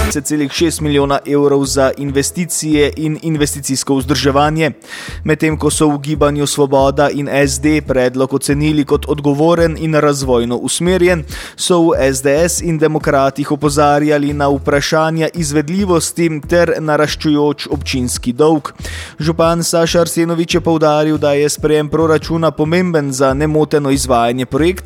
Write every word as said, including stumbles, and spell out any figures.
trideset celih šest milijona evrov za investicije in investicijsko vzdrževanje. Medtem ko so v Gibanju Svoboda in es de predlog ocenili kot odgovoren in razvojno usmerjen, so v es de es in demokratih opozarjali na vprašanja izvedljivosti ter naraščujoč občinski dolg. Župan Saša Arsenović je poudaril, da je sprejem proračuna pomemben za nemoteno izvajanje projektov